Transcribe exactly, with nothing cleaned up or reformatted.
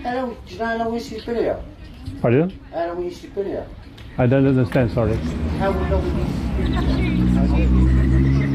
How long, do you know how long this has been here? Pardon? How long this has been here? I don't understand, sorry. How long this has been here?